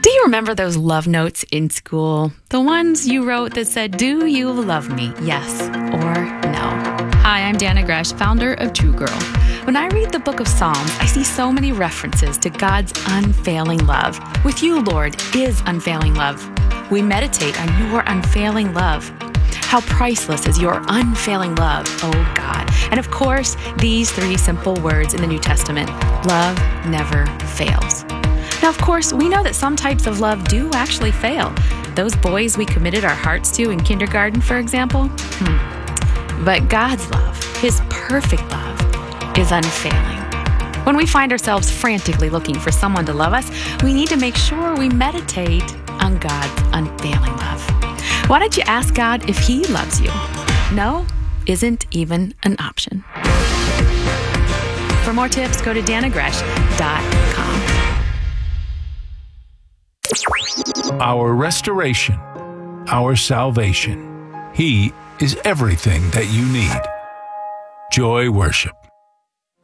Do you remember those love notes in school? The ones you wrote that said, "Do you love me? Yes or no?" Hi, I'm Dana Gresh, founder of True Girl. When I read the book of Psalms, I see so many references to God's unfailing love. With you, Lord, is unfailing love. We meditate on your unfailing love. How priceless is your unfailing love, oh God. And of course, these three simple words in the New Testament: love never fails. Now, of course, we know that some types of love do actually fail. Those boys we committed our hearts to in kindergarten, for example. But God's love, His perfect love, is unfailing. When we find ourselves frantically looking for someone to love us, we need to make sure we meditate on God's unfailing love. Why don't you ask God if He loves you? No isn't even an option. For more tips, go to danagresh.com. Our restoration, our salvation. He is everything that you need. Joy Worship.